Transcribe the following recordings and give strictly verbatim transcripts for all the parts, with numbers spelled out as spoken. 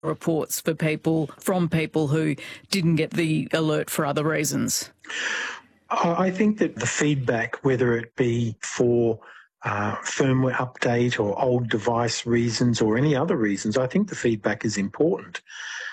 reports for people from people who didn't get the alert for other reasons? I think that the feedback, whether it be for uh, firmware update or old device reasons or any other reasons, I think the feedback is important.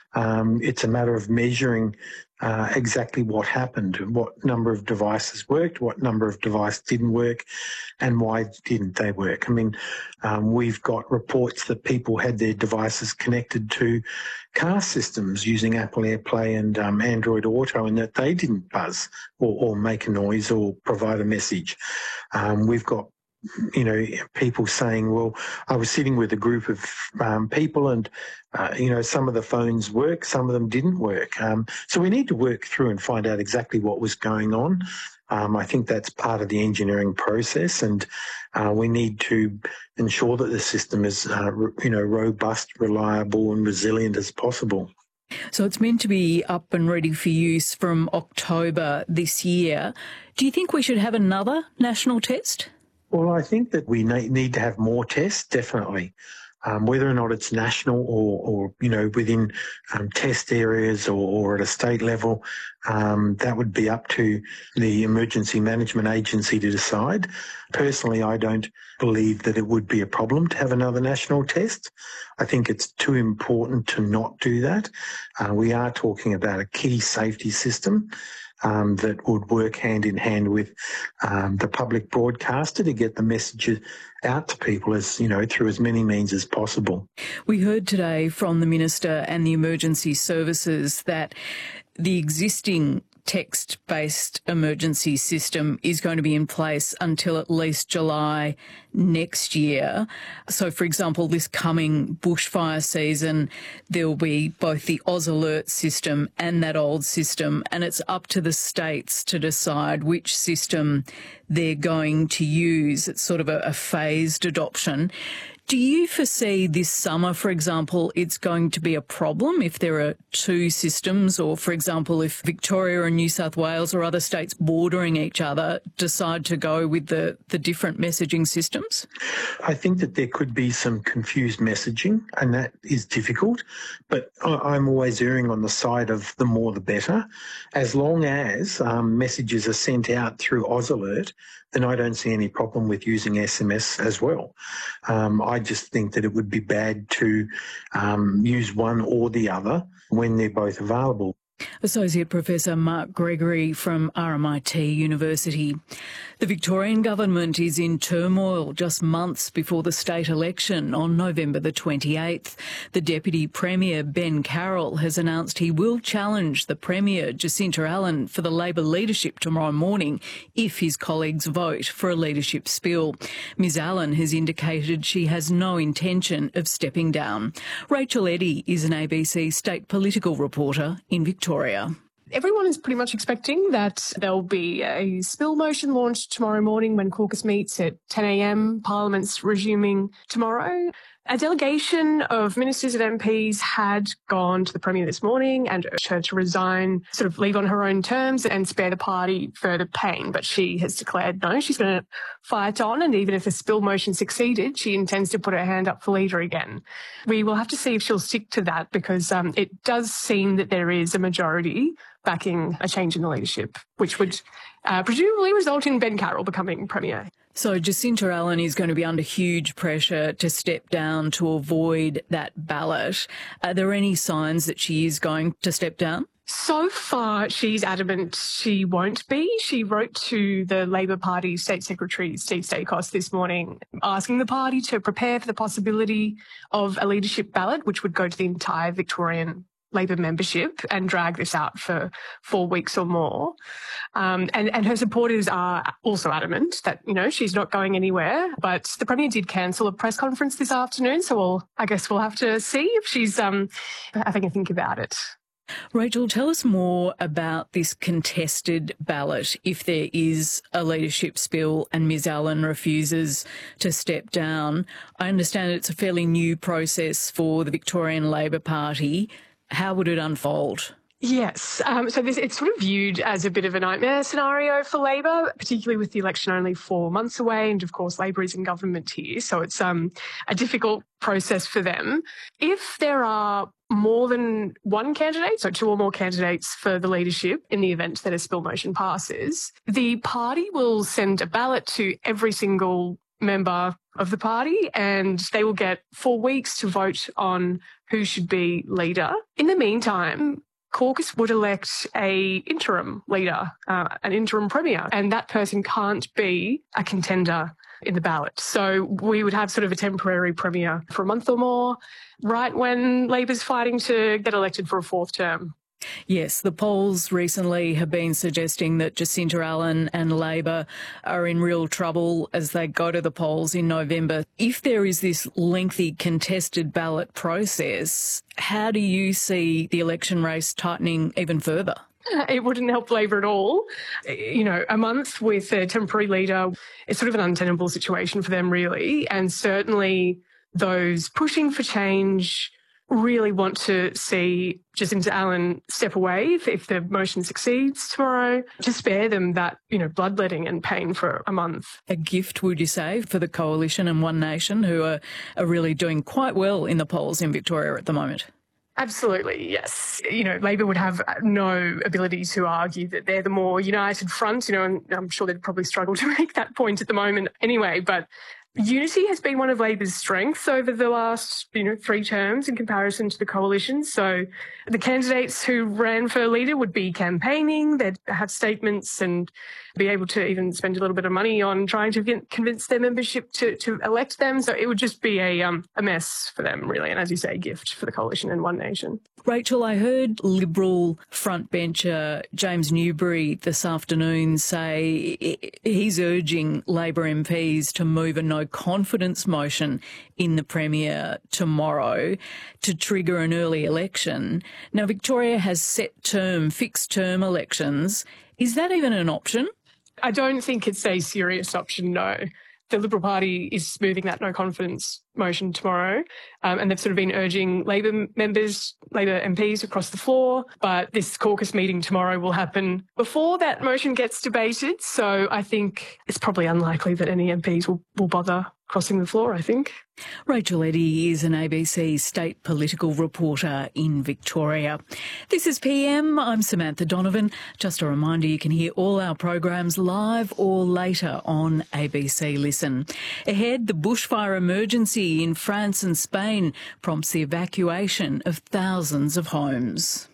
Um, it's a matter of measuring uh, exactly what happened, what number of devices worked, what number of devices didn't work, and why didn't they work. I mean, um, we've got reports that people had their devices connected to car systems using Apple AirPlay and um, Android Auto, and that they didn't buzz or, or make a noise or provide a message. Um, we've got you know, people saying, well, I was sitting with a group of um, people and, uh, you know, some of the phones work, some of them didn't work. Um, so we need to work through and find out exactly what was going on. Um, I think that's part of the engineering process, and uh, we need to ensure that the system is, uh, you know, robust, reliable and resilient as possible. So it's meant to be up and ready for use from October this year. Do you think we should have another national test? Well, I think that we need to have more tests, definitely. Um, whether or not it's national or, or you know, within um, test areas or, or at a state level, um, that would be up to the Emergency Management Agency to decide. Personally, I don't believe that it would be a problem to have another national test. I think it's too important to not do that. Uh, we are talking about a key safety system Um, that would work hand in hand with um, the public broadcaster to get the messages out to people as, you know, through as many means as possible. We heard today from the Minister and the Emergency Services that the existing text-based emergency system is going to be in place until at least July next year. So, for example, this coming bushfire season, there will be both the Oz Alert system and that old system, and it's up to the states to decide which system they're going to use. It's sort of a, a phased adoption. Do you foresee this summer, for example, it's going to be a problem if there are two systems, or, for example, if Victoria and New South Wales or other states bordering each other decide to go with the, the different messaging systems? I think that there could be some confused messaging, and that is difficult, but I'm always erring on the side of the more the better. As long as um, messages are sent out through Oz Alert, then I don't see any problem with using S M S as well. Um, I just think that it would be bad to um, use one or the other when they're both available. Associate Professor Mark Gregory from R M I T University. The Victorian government is in turmoil just months before the state election on November the twenty-eighth. The Deputy Premier, Ben Carroll, has announced he will challenge the Premier, Jacinta Allan, for the Labor leadership tomorrow morning if his colleagues vote for a leadership spill. Ms Allan has indicated she has no intention of stepping down. Rachel Eddy is an A B C state political reporter in Victoria. Everyone is pretty much expecting that there'll be a spill motion launched tomorrow morning when caucus meets at ten a m. Parliament's resuming tomorrow. A delegation of ministers and M Ps had gone to the Premier this morning and urged her to resign, sort of leave on her own terms and spare the party further pain. But she has declared no, she's going to fight on, and even if the spill motion succeeded, she intends to put her hand up for leader again. We will have to see if she'll stick to that, because um, it does seem that there is a majority backing a change in the leadership, which would uh, presumably result in Ben Carroll becoming Premier. So Jacinta Allan is going to be under huge pressure to step down to avoid that ballot. Are there any signs that she is going to step down? So far, she's adamant she won't be. She wrote to the Labor Party State Secretary, Steve Stakos, this morning, asking the party to prepare for the possibility of a leadership ballot, which would go to the entire Victorian Labor membership and drag this out for four weeks or more. Um, and, and her supporters are also adamant that, you know, she's not going anywhere. But the Premier did cancel a press conference this afternoon, so we'll, I guess we'll have to see if she's um, having a think about it. Rachel, tell us more about this contested ballot if there is a leadership spill and Ms Allan refuses to step down. I understand it's a fairly new process for the Victorian Labor Party. How would it unfold? Yes. Um, so this, it's sort of viewed as a bit of a nightmare scenario for Labor, particularly with the election only four months away. And of course, Labor is in government here. So it's um, a difficult process for them. If there are more than one candidate, so two or more candidates for the leadership in the event that a spill motion passes, the party will send a ballot to every single member of the party, and they will get four weeks to vote on who should be leader. In the meantime, caucus would elect a interim leader, uh, an interim premier, and that person can't be a contender in the ballot. So we would have sort of a temporary premier for a month or more, right when Labor's fighting to get elected for a fourth term. Yes, the polls recently have been suggesting that Jacinta Allen and Labor are in real trouble as they go to the polls in November. If there is this lengthy contested ballot process, how do you see the election race tightening even further? It wouldn't help Labor at all. You know, a month with a temporary leader is sort of an untenable situation for them, really. And certainly those pushing for change really want to see Jacinta Allen step away if, if the motion succeeds tomorrow, to spare them that, you know, bloodletting and pain for a month. A gift, would you say, for the Coalition and One Nation, who are, are really doing quite well in the polls in Victoria at the moment? Absolutely, yes. You know, Labor would have no ability to argue that they're the more united front, you know, and I'm sure they'd probably struggle to make that point at the moment anyway, but unity has been one of Labor's strengths over the last, you know, three terms in comparison to the Coalition. So the candidates who ran for leader would be campaigning, they'd have statements and be able to even spend a little bit of money on trying to get, convince their membership to, to elect them. So it would just be a, um, a mess for them, really. And as you say, a gift for the Coalition and One Nation. Rachel, I heard Liberal frontbencher James Newbury this afternoon say he's urging Labor M Ps to move a no confidence motion in the Premier tomorrow to trigger an early election. Now, Victoria has set term, fixed term elections. Is that even an option? I don't think it's a serious option, no. The Liberal Party is moving that no confidence motion tomorrow, um, and they've sort of been urging Labor members, Labor M Ps across the floor, but this caucus meeting tomorrow will happen before that motion gets debated, so I think it's probably unlikely that any M Ps will, will bother crossing the floor, I think. Rachel Eddy is an A B C state political reporter in Victoria. This is P M. I'm Samantha Donovan. Just a reminder, you can hear all our programs live or later on A B C Listen. Ahead, the bushfire emergency in France and Spain prompts the evacuation of thousands of homes.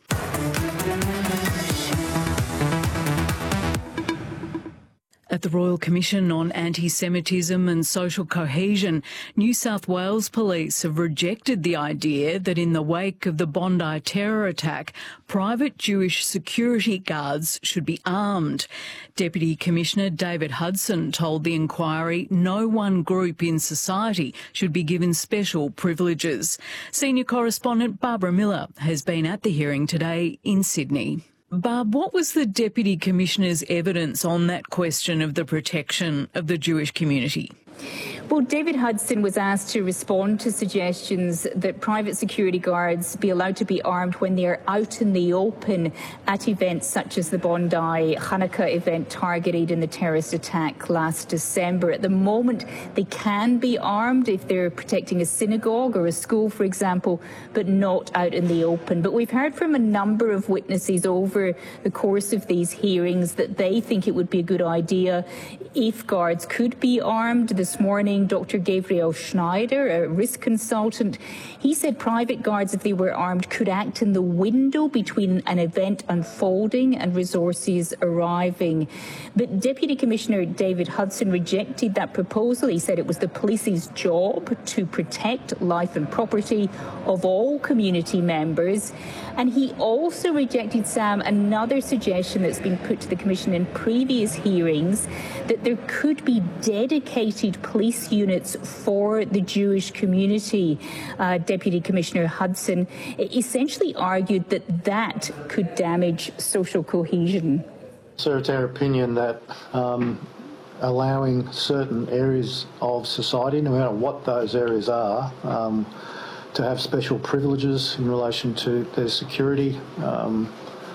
At the Royal Commission on Anti-Semitism and Social Cohesion, New South Wales Police have rejected the idea that in the wake of the Bondi terror attack, private Jewish security guards should be armed. Deputy Commissioner David Hudson told the inquiry no one group in society should be given special privileges. Senior correspondent Barbara Miller has been at the hearing today in Sydney. Barb, what was the Deputy Commissioner's evidence on that question of the protection of the Jewish community? Well, David Hudson was asked to respond to suggestions that private security guards be allowed to be armed when they are out in the open at events such as the Bondi Hanukkah event targeted in the terrorist attack last December. At the moment, they can be armed if they're protecting a synagogue or a school, for example, but not out in the open. But we've heard from a number of witnesses over the course of these hearings that they think it would be a good idea if guards could be armed. This morning, Doctor Gabriel Schneider, a risk consultant, he said private guards, if they were armed, could act in the window between an event unfolding and resources arriving. But Deputy Commissioner David Hudson rejected that proposal. He said it was the police's job to protect life and property of all community members. And he also rejected, Sam, another suggestion that's been put to the Commission in previous hearings, that there could be dedicated police units for the Jewish community. Uh, Deputy Commissioner Hudson essentially argued that that could damage social cohesion. So it's our opinion that um, allowing certain areas of society, no matter what those areas are, um, to have special privileges in relation to their security um,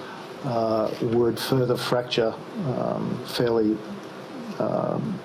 uh, would further fracture um, fairly um,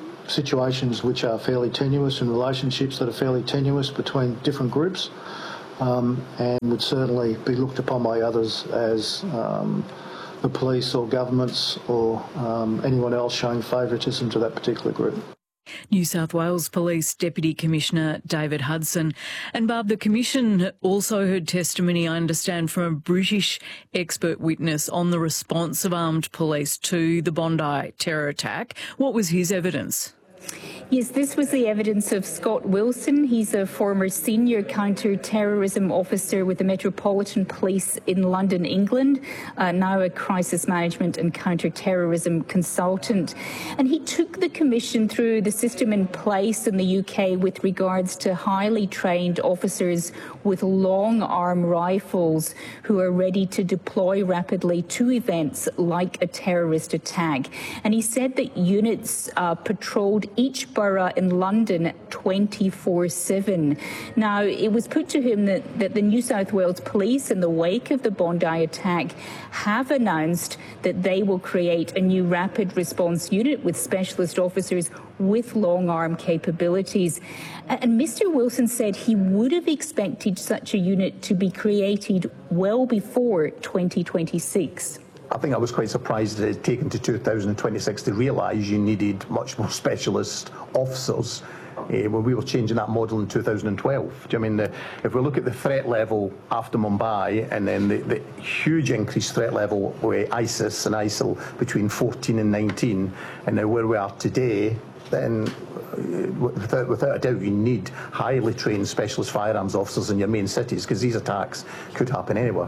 situations which are fairly tenuous and relationships that are fairly tenuous between different groups. um, and would certainly be looked upon by others as um, the police or governments or um, anyone else showing favouritism to that particular group. New South Wales Police Deputy Commissioner David Hudson. And Barb, the Commission also heard testimony, I understand, from a British expert witness on the response of armed police to the Bondi terror attack. What was his evidence? Yes, this was the evidence of Scott Wilson. He's a former senior counter-terrorism officer with the Metropolitan Police in London, England, uh, now a crisis management and counter-terrorism consultant. And he took the Commission through the system in place in the U K with regards to highly trained officers with long arm rifles who are ready to deploy rapidly to events like a terrorist attack. And he said that units uh, patrolled each borough in London twenty-four seven. Now, it was put to him that, that the New South Wales Police, in the wake of the Bondi attack, have announced that they will create a new rapid response unit with specialist officers with long arm capabilities. And Mister Wilson said he would have expected such a unit to be created well before twenty twenty-six. I think I was quite surprised that it had taken to two thousand twenty-six to realise you needed much more specialist officers uh, when we were changing that model in two thousand twelve. Do you I mean, the, if we look at the threat level after Mumbai and then the, the huge increased threat level with ISIS and ISIL between fourteen and nineteen, and now where we are today, then without, without a doubt you need highly trained specialist firearms officers in your main cities, because these attacks could happen anywhere.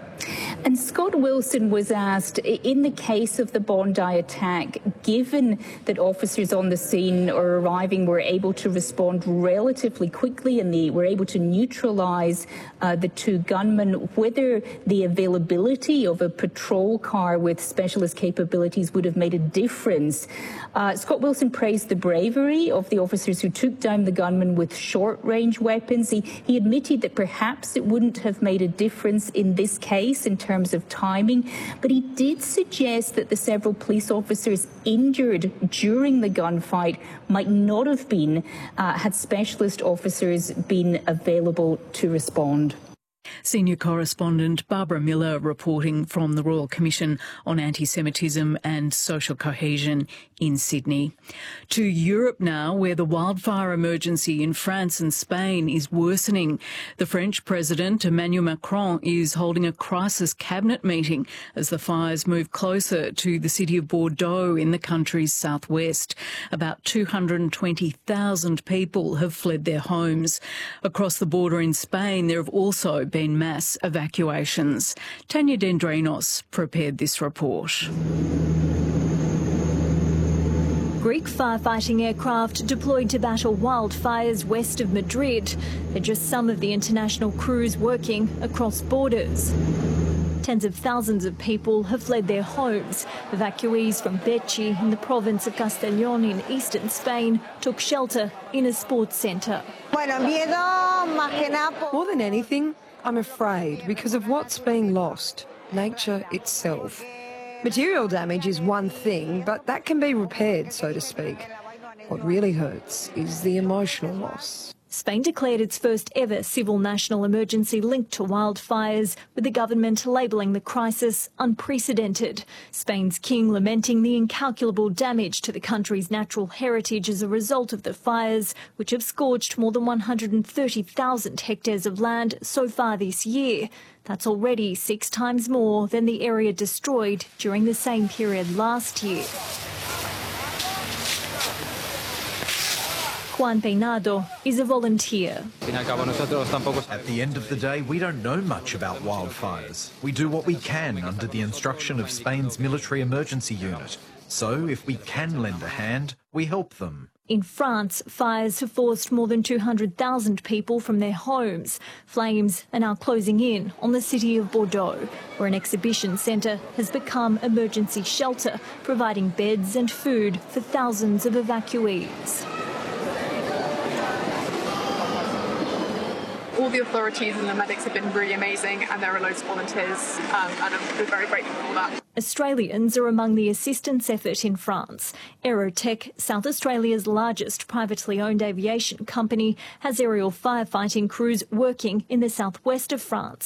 And Scott Wilson was asked, in the case of the Bondi attack, given that officers on the scene or arriving were able to respond relatively quickly and they were able to neutralise uh, the two gunmen, whether the availability of a patrol car with specialist capabilities would have made a difference. Uh, Scott Wilson praised the bravery of the officers who took down the gunmen with short-range weapons. He, he admitted that perhaps it wouldn't have made a difference in this case in terms of timing, but he did suggest that the several police officers injured during the gunfight might not have been uh, had specialist officers been available to respond. Senior correspondent Barbara Miller reporting from the Royal Commission on Anti-Semitism and Social Cohesion in Sydney. To Europe now, where the wildfire emergency in France and Spain is worsening. The French President Emmanuel Macron is holding a crisis cabinet meeting as the fires move closer to the city of Bordeaux in the country's southwest. About two hundred twenty thousand people have fled their homes. Across the border in Spain, there have also been mass evacuations. Tanya Dendrinos prepared this report. Greek firefighting aircraft deployed to battle wildfires west of Madrid. They're just some of the international crews working across borders. Tens of thousands of people have fled their homes. Evacuees from Becci in the province of Castellón in eastern Spain took shelter in a sports centre. More than anything, I'm afraid because of what's being lost, nature itself. Material damage is one thing, but that can be repaired, so to speak. What really hurts is the emotional loss. Spain declared its first ever civil national emergency linked to wildfires, with the government labelling the crisis unprecedented. Spain's king lamenting the incalculable damage to the country's natural heritage as a result of the fires, which have scorched more than one hundred thirty thousand hectares of land so far this year. That's already six times more than the area destroyed during the same period last year. Juan Peinado is a volunteer. At the end of the day, we don't know much about wildfires. We do what we can under the instruction of Spain's military emergency unit. So if we can lend a hand, we help them. In France, fires have forced more than two hundred thousand people from their homes. Flames are now closing in on the city of Bordeaux, where an exhibition centre has become emergency shelter, providing beds and food for thousands of evacuees. all the authorities and the medics have been really amazing, and there are loads of volunteers, um, and I'm very grateful for that. Australians are among the assistance effort in France. Aerotech, South Australia's largest privately owned aviation company, has aerial firefighting crews working in the southwest of France.